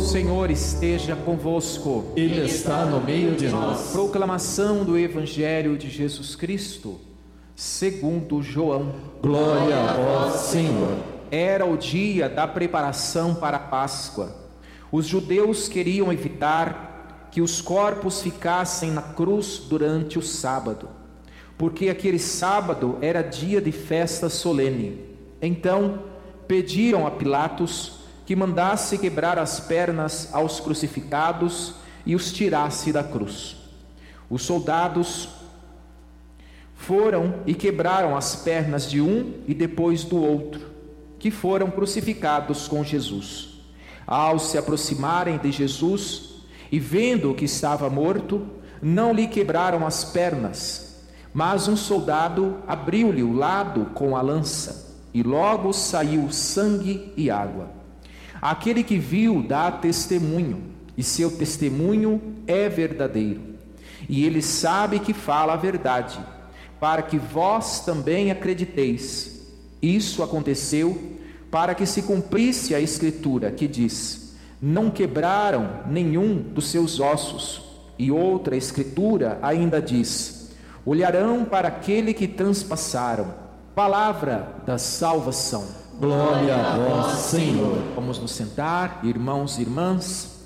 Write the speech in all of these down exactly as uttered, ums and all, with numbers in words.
Senhor esteja convosco. Ele está no meio de nós. Proclamação do Evangelho de Jesus Cristo, segundo João. Glória a vós, Senhor. Era o dia da preparação para a Páscoa. Os judeus queriam evitar que os corpos ficassem na cruz durante o sábado, porque aquele sábado era dia de festa solene. Então pediram a Pilatos que mandasse quebrar as pernas aos crucificados e os tirasse da cruz. Os soldados foram e quebraram as pernas de um e depois do outro, que foram crucificados com Jesus. Ao se aproximarem de Jesus e vendo que estava morto, não lhe quebraram as pernas, mas um soldado abriu-lhe o lado com a lança, e logo saiu sangue e água. Aquele que viu dá testemunho, e seu testemunho é verdadeiro. E ele sabe que fala a verdade, para que vós também acrediteis. Isso aconteceu para que se cumprisse a Escritura, que diz: não quebraram nenhum dos seus ossos. E outra Escritura ainda diz: olharão para aquele que transpassaram. Palavra da salvação. Glória a vós, Senhor. Vamos nos sentar, irmãos e irmãs.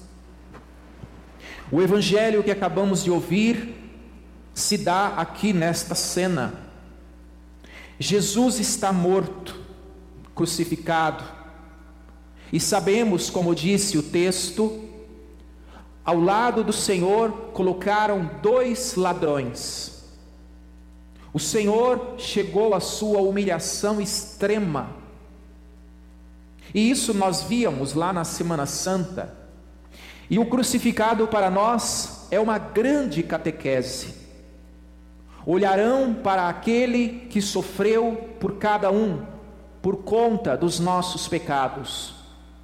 O evangelho que acabamos de ouvir se dá aqui nesta cena. Jesus está morto, crucificado, e sabemos, como disse o texto, ao lado do Senhor colocaram dois ladrões. O Senhor chegou à sua humilhação extrema. E isso nós víamos lá na Semana Santa. E o crucificado para nós é uma grande catequese. Olharão para aquele que sofreu por cada um, por conta dos nossos pecados.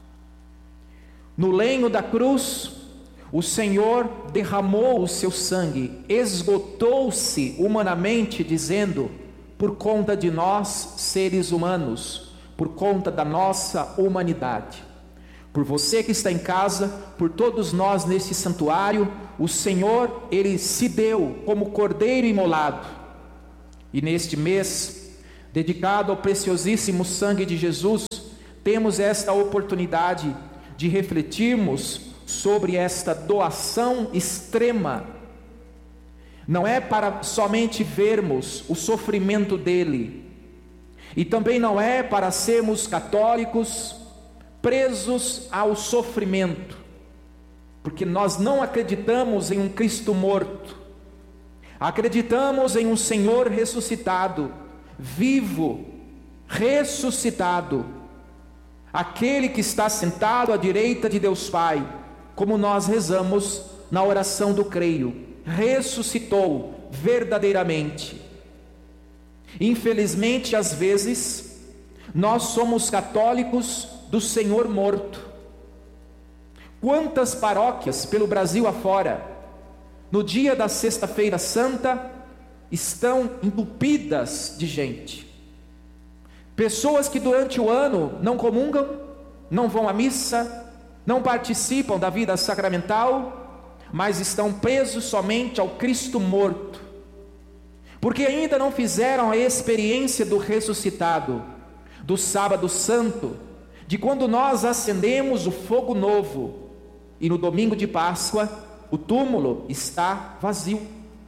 No lenho da cruz, o Senhor derramou o seu sangue, esgotou-se humanamente, dizendo: por conta de nós, seres humanos, por conta da nossa humanidade. Por você que está em casa, por todos nós neste santuário, o Senhor, Ele se deu como cordeiro imolado. E neste mês, dedicado ao preciosíssimo sangue de Jesus, temos esta oportunidade de refletirmos sobre esta doação extrema. Não é para somente vermos o sofrimento dele, e também não é para sermos católicos presos ao sofrimento, porque nós não acreditamos em um Cristo morto, acreditamos em um Senhor ressuscitado, vivo, ressuscitado, aquele que está sentado à direita de Deus Pai, como nós rezamos na oração do creio, ressuscitou verdadeiramente. Infelizmente, às vezes, nós somos católicos do Senhor morto. Quantas paróquias pelo Brasil afora, no dia da Sexta-feira Santa, estão entupidas de gente. Pessoas que durante o ano não comungam, não vão à missa, não participam da vida sacramental, mas estão presos somente ao Cristo morto, porque ainda não fizeram a experiência do ressuscitado, do sábado santo, de quando nós acendemos o fogo novo, e no domingo de Páscoa, o túmulo está vazio.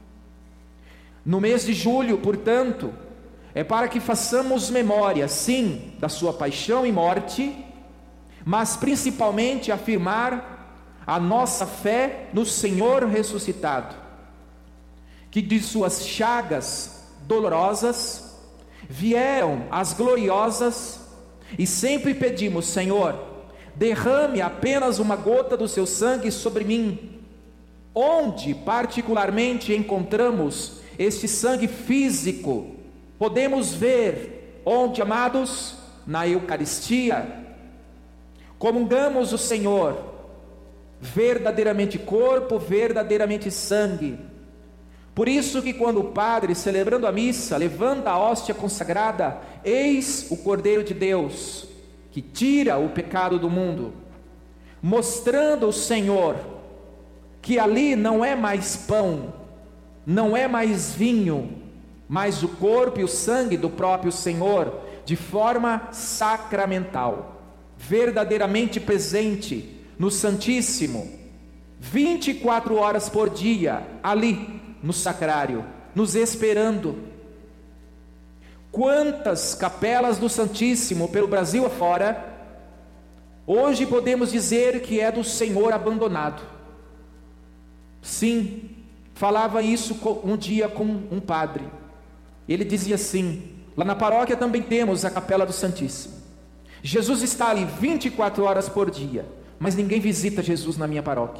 No mês de julho, portanto, é para que façamos memória, sim, da sua paixão e morte, mas principalmente afirmar a nossa fé no Senhor ressuscitado, que de suas chagas dolorosas vieram as gloriosas, e sempre pedimos: Senhor, derrame apenas uma gota do seu sangue sobre mim. Onde particularmente encontramos este sangue físico? Podemos ver onde, amados? Na Eucaristia. Comungamos o Senhor, verdadeiramente corpo, verdadeiramente sangue. Por isso que quando o padre, celebrando a missa, levanta a hóstia consagrada, eis o Cordeiro de Deus, que tira o pecado do mundo, mostrando o Senhor que ali não é mais pão, não é mais vinho, mas o corpo e o sangue do próprio Senhor, de forma sacramental, verdadeiramente presente no Santíssimo, vinte e quatro horas por dia, ali no sacrário, nos esperando. Quantas capelas do Santíssimo pelo Brasil afora, hoje podemos dizer que é do Senhor abandonado. Sim, falava isso um dia com um padre. Ele dizia assim: lá na paróquia também temos a capela do Santíssimo. Jesus está ali vinte e quatro horas por dia, mas ninguém visita Jesus na minha paróquia.